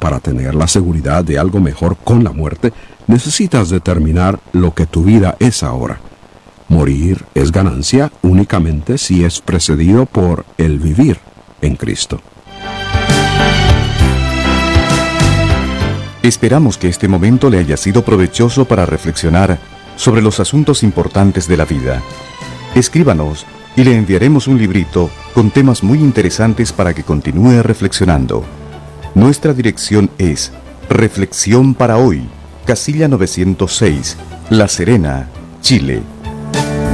para tener la seguridad de algo mejor con la muerte, necesitas determinar lo que tu vida es ahora. Morir es ganancia únicamente si es precedido por el vivir en Cristo. Esperamos que este momento le haya sido provechoso para reflexionar sobre los asuntos importantes de la vida. Escríbanos y le enviaremos un librito con temas muy interesantes para que continúe reflexionando. Nuestra dirección es Reflexión para Hoy, Casilla 906, La Serena, Chile.